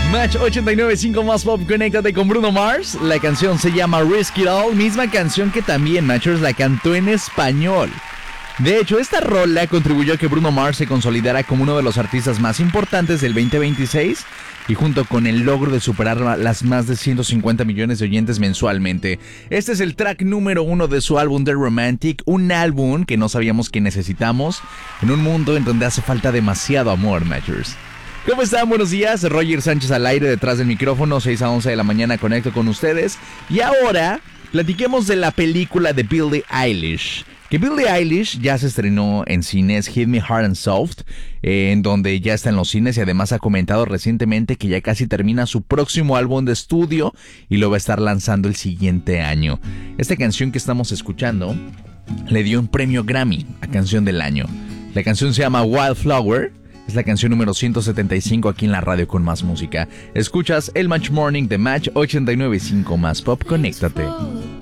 Match 89.5 Más Pop, conéctate con Bruno Mars. La canción se llama Risk It All, misma canción que también Matchers la cantó en español. De hecho, esta rola contribuyó a que Bruno Mars se consolidara como uno de los artistas más importantes del 2026 y junto con el logro de superar las más de 150 millones de oyentes mensualmente. Este es el track número 1 de su álbum The Romantic, un álbum que no sabíamos que necesitamos en un mundo en donde hace falta demasiado amor, Matchers. ¿Cómo están? Buenos días, Roger Sánchez al aire detrás del micrófono, 6 a 11 de la mañana conecto con ustedes. Y ahora, platiquemos de la película de Billie Eilish. Que Billie Eilish ya se estrenó en cines, Hit Me Hard and Soft, en donde ya está en los cines y además ha comentado recientemente que ya casi termina su próximo álbum de estudio y lo va a estar lanzando el siguiente año. Esta canción que estamos escuchando le dio un premio Grammy a Canción del Año. La canción se llama Wildflower. Es la canción número 175 aquí en la radio con más música. Escuchas el Match Morning de Match 89.5 Más Pop. Conéctate.